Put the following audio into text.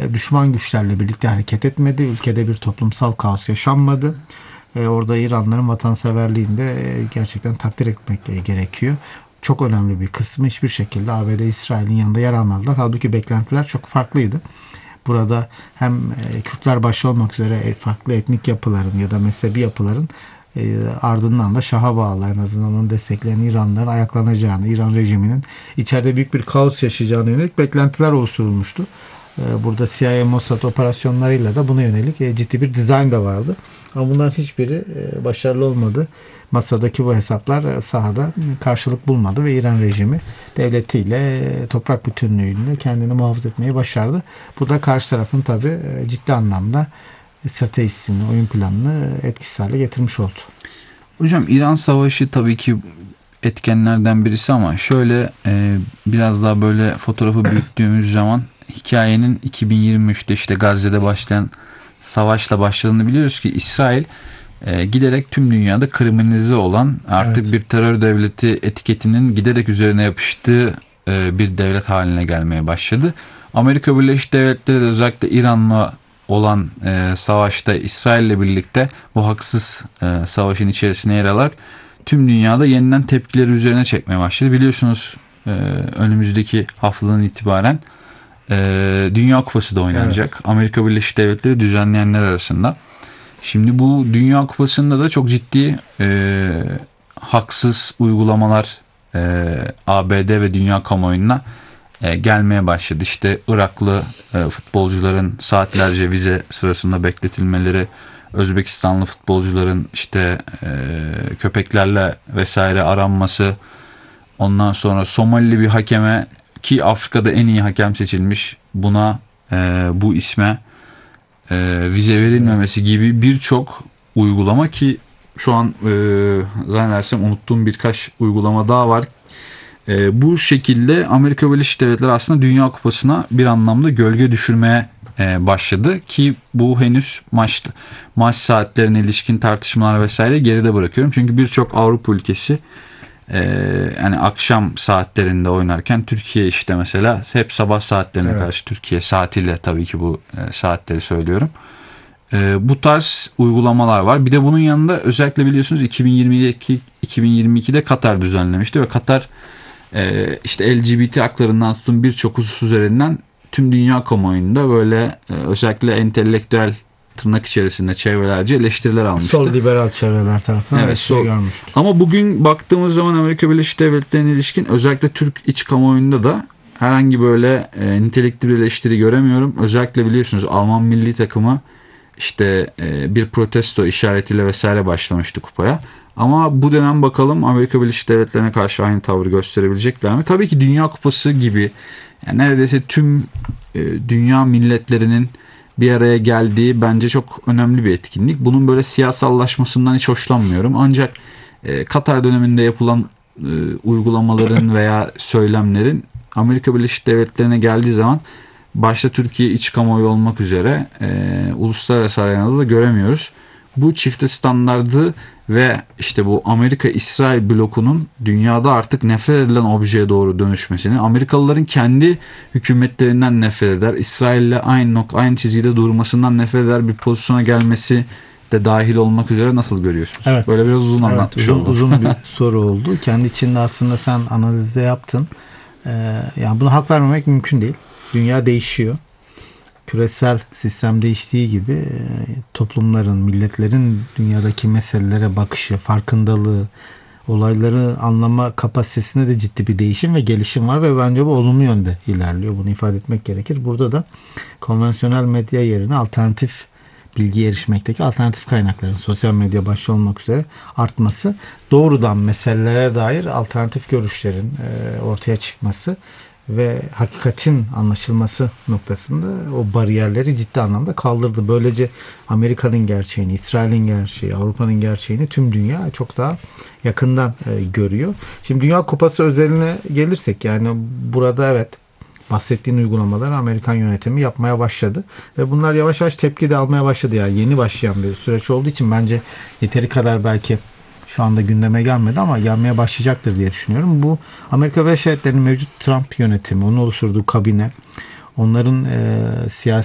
düşman güçlerle birlikte hareket etmedi. Ülkede bir toplumsal kaos yaşanmadı. Orada İranların vatanseverliğini de gerçekten takdir etmek gerekiyor. Çok önemli bir kısmı hiçbir şekilde ABD İsrail'in yanında yer almadılar. Halbuki beklentiler çok farklıydı. Burada hem Kürtler başta olmak üzere farklı etnik yapıların ya da mezhebi yapıların ardından da Şah'a bağlı, en azından onu destekleyen İranlıların ayaklanacağını, İran rejiminin içeride büyük bir kaos yaşayacağına yönelik beklentiler oluşturulmuştu. Burada CIA Mossad operasyonlarıyla da buna yönelik ciddi bir dizayn da vardı. Ama bunların hiçbiri başarılı olmadı. Masadaki bu hesaplar sahada karşılık bulmadı ve İran rejimi devletiyle, toprak bütünlüğüyle kendini muhafaza etmeyi başardı. Bu da karşı tarafın tabii ciddi anlamda stratejisini, oyun planını etkisiz hale getirmiş oldu. Hocam, İran Savaşı tabii ki etkenlerden birisi ama şöyle biraz daha böyle fotoğrafı büyüttüğümüz zaman hikayenin 2023'te işte Gazze'de başlayan savaşla başladığını biliyoruz ki İsrail giderek tüm dünyada kriminalize olan, artık bir terör devleti etiketinin giderek üzerine yapıştığı bir devlet haline gelmeye başladı. Amerika Birleşik Devletleri de özellikle İran'la olan savaşta İsrail'le birlikte bu haksız savaşın içerisine yer alarak tüm dünyada yeniden tepkileri üzerine çekmeye başladı. Biliyorsunuz önümüzdeki haftadan itibaren Dünya Kupası da oynanacak. Evet. Amerika Birleşik Devletleri düzenleyenler arasında. Şimdi bu Dünya Kupası'nda da çok ciddi haksız uygulamalar ABD ve dünya kamuoyuna gelmeye başladı. İşte Iraklı futbolcuların saatlerce vize sırasında bekletilmeleri, Özbekistanlı futbolcuların işte köpeklerle vesaire aranması, ondan sonra Somalili bir hakeme, ki Afrika'da en iyi hakem seçilmiş, buna bu isme vize verilmemesi gibi birçok uygulama, ki şu an zannedersem unuttuğum birkaç uygulama daha var. Bu şekilde Amerika Birleşik Devletleri aslında Dünya Kupası'na bir anlamda gölge düşürmeye başladı ki bu henüz maç saatlerine ilişkin tartışmalar vesaire geride bırakıyorum. Çünkü birçok Avrupa ülkesi yani akşam saatlerinde oynarken Türkiye işte mesela hep sabah saatlerine karşı, Türkiye saatiyle tabii ki bu saatleri söylüyorum. Bu tarz uygulamalar var. Bir de bunun yanında özellikle biliyorsunuz 2022'de Katar düzenlemişti ve Katar işte LGBT haklarından tutun birçok husus üzerinden tüm dünya kamuoyunda böyle özellikle entelektüel tırnak içerisinde çevrelerce eleştiriler almıştı. Sol liberal çevreler tarafından görmüştü. Ama bugün baktığımız zaman Amerika Birleşik Devletleri'ne ilişkin özellikle Türk iç kamuoyunda da herhangi böyle nitelikli bir eleştiri göremiyorum. Özellikle biliyorsunuz Alman milli takımı işte bir protesto işaretiyle vesaire başlamıştı kupaya. Ama bu dönem bakalım Amerika Birleşik Devletleri'ne karşı aynı tavrı gösterebilecekler mi? Tabii ki Dünya Kupası gibi yani neredeyse tüm dünya milletlerinin bir araya geldiği bence çok önemli bir etkinlik. Bunun böyle siyasallaşmasından hiç hoşlanmıyorum. Ancak Katar döneminde yapılan uygulamaların veya söylemlerin Amerika Birleşik Devletleri'ne geldiği zaman başta Türkiye iç kamuoyu olmak üzere uluslararası arenada da göremiyoruz. Bu çifte standardı ve işte bu Amerika-İsrail blokunun dünyada artık nefret edilen objeye doğru dönüşmesini, Amerikalıların kendi hükümetlerinden nefret eder, İsrail'le aynı çizgide durmasından nefret eder bir pozisyona gelmesi de dahil olmak üzere nasıl görüyorsunuz? Evet. Böyle biraz uzun anlatmış oldum. Uzun bir soru oldu. Kendi içinde aslında sen analizde yaptın. Yani buna hak vermemek mümkün değil. Dünya değişiyor. Küresel sistem değiştiği gibi toplumların, milletlerin dünyadaki meselelere bakışı, farkındalığı, olayları anlama kapasitesinde de ciddi bir değişim ve gelişim var ve bence bu olumlu yönde ilerliyor. Bunu ifade etmek gerekir. Burada da konvansiyonel medya yerine alternatif bilgiye erişmekteki alternatif kaynakların sosyal medya başta olmak üzere artması, doğrudan meselelere dair alternatif görüşlerin ortaya çıkması ve hakikatin anlaşılması noktasında o bariyerleri ciddi anlamda kaldırdı. Böylece Amerika'nın gerçeğini, İsrail'in gerçeği, Avrupa'nın gerçeğini tüm dünya çok daha yakından görüyor. Şimdi Dünya Kupası özeline gelirsek, yani burada evet bahsettiğin uygulamalar Amerikan yönetimi yapmaya başladı ve bunlar yavaş yavaş tepki de almaya başladı. Yani yeni başlayan bir süreç olduğu için bence yeteri kadar belki şu anda gündeme gelmedi ama gelmeye başlayacaktır diye düşünüyorum. Bu Amerika Birleşik Devletleri'nin mevcut Trump yönetimi, onun oluşturduğu kabine, onların siyasi